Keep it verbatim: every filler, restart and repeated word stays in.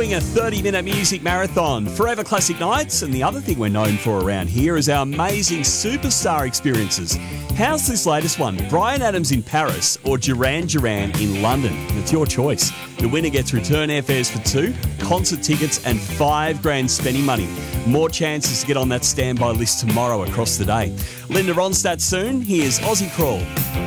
doing a thirty-minute music marathon, Forever Classic Nights, and the other thing we're known for around here is our amazing superstar experiences. How's this latest one? Bryan Adams in Paris or Duran Duran in London? It's your choice. The winner gets return airfares for two, concert tickets and five grand spending money. More chances to get on that standby list tomorrow across the day. Linda Ronstadt soon. Here's Aussie Crawl.